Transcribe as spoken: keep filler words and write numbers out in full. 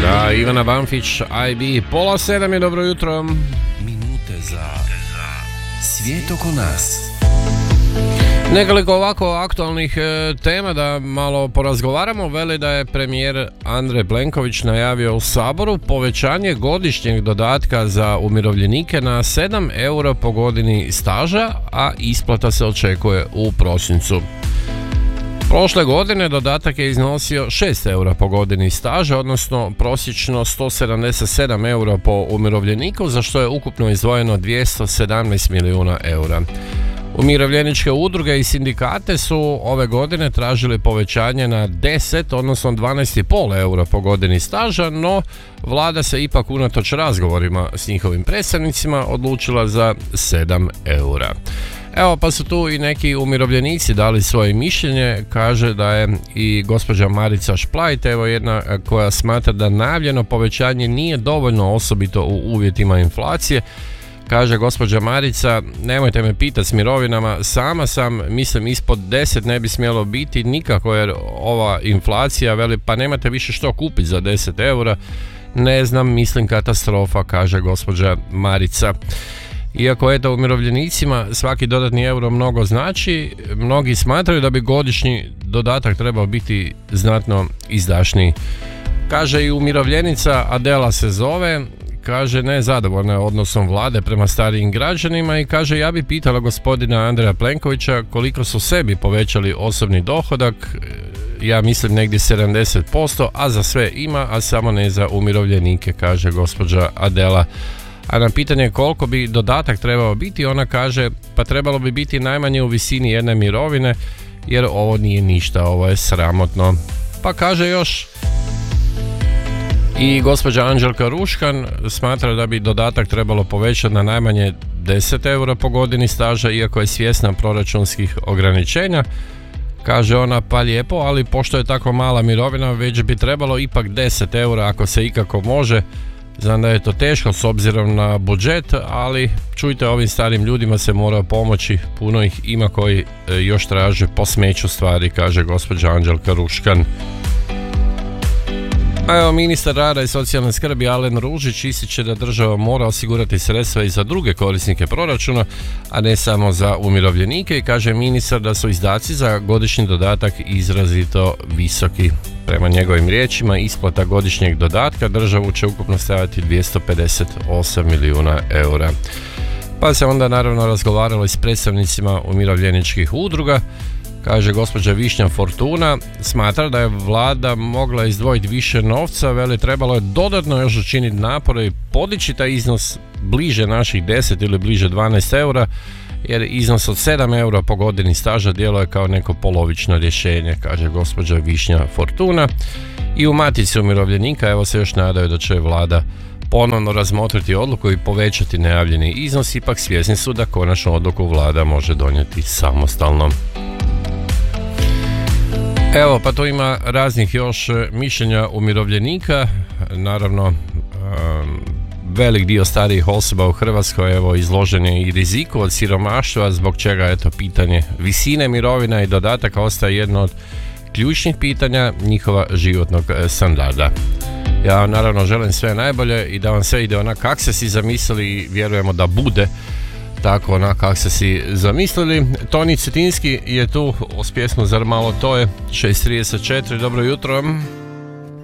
Da, Ivana Banfić, I B, pola sedam je, dobro jutro. Minute za svijet oko nas. Nekoliko ovako aktualnih e, tema da malo porazgovaramo. Veli da je premijer Andrej Plenković najavio u Saboru povećanje godišnjeg dodatka za umirovljenike na sedam eura po godini staža, a isplata se očekuje u prosincu. Prošle godine dodatak je iznosio šest eura po godini staža, odnosno prosječno sto sedamdeset sedam eura po umirovljeniku, za što je ukupno izdvojeno dvjesto sedamnaest milijuna eura. Umirovljeničke udruge i sindikate su ove godine tražili povećanje na deset, odnosno dvanaest zarez pet eura po godini staža, no vlada se ipak unatoč razgovorima s njihovim predstavnicima odlučila za sedam eura. Evo, pa su tu i neki umirovljenici dali svoje mišljenje. Kaže da je i gospođa Marica Šplajt, evo jedna koja smatra da najavljeno povećanje nije dovoljno, osobito u uvjetima inflacije. Kaže gospođa Marica, nemojte me pitati s mirovinama, sama sam, mislim ispod deset ne bi smjelo biti nikako, jer ova inflacija, veli, pa nemate više što kupiti za deset eura. Ne znam, mislim katastrofa, kaže gospođa Marica. Iako eto umirovljenicima svaki dodatni euro mnogo znači, mnogi smatraju da bi godišnji dodatak trebao biti znatno izdašniji. Kaže i umirovljenica, Adela se zove, kaže nezadovoljna je odnosom vlade prema starijim građanima i kaže, ja bi pitala gospodina Andreja Plenkovića koliko su sebi povećali osobni dohodak, ja mislim negdje sedamdeset posto, a za sve ima, a samo ne za umirovljenike, kaže gospođa Adela. A na pitanje koliko bi dodatak trebao biti, ona kaže, pa trebalo bi biti najmanje u visini jedne mirovine, jer ovo nije ništa, ovo je sramotno. Pa kaže još i gospođa Anđelka Ruškan, smatra da bi dodatak trebalo povećati na najmanje deset eura po godini staža, iako je svjesna proračunskih ograničenja. Kaže ona, pa lijepo, ali pošto je tako mala mirovina, već bi trebalo ipak deset eura ako se ikako može. Znam da je to teško s obzirom na budžet, ali čujte, ovim starim ljudima se mora pomoći, puno ih ima koji još traže po smeću stvari, kaže gospođa Anđelka Ruškan. A evo, ministar rada i socijalne skrbi Alen Ružić ističe da država mora osigurati sredstva i za druge korisnike proračuna, a ne samo za umirovljenike, i kaže ministar da su izdaci za godišnji dodatak izrazito visoki. Prema njegovim riječima, isplata godišnjeg dodatka državu će ukupno stajati dvjesto pedeset osam milijuna eura. Pa se onda naravno razgovaralo i s predstavnicima umirovljeničkih udruga. Kaže gospođa Višnja Fortuna, smatra da je vlada mogla izdvojiti više novca, veli trebalo je dodatno još učiniti napore i podići taj iznos bliže naših deset ili bliže dvanaest eura, jer iznos od sedam eura po godini staža djeluje kao neko polovično rješenje, kaže gospođa Višnja Fortuna. I u Matici umirovljenika evo se još nadaju da će vlada ponovno razmotriti odluku i povećati najavljeni iznos, ipak svjesni su da konačnu odluku vlada može donijeti samostalno. Evo, pa tu ima raznih još mišljenja umirovljenika, naravno um, velik dio starijih osoba u Hrvatskoj evo izložen je i riziku od siromaštva, zbog čega eto pitanje visine mirovina i dodataka ostaje jedno od ključnih pitanja njihova životnog standarda. Ja naravno želim sve najbolje i da vam sve ide onak kak se si zamislili i vjerujemo da bude tako onak kak se si zamislili. Toni Cetinski je tu s pjesmom Zar malo to je, šest trideset četiri, dobro jutro.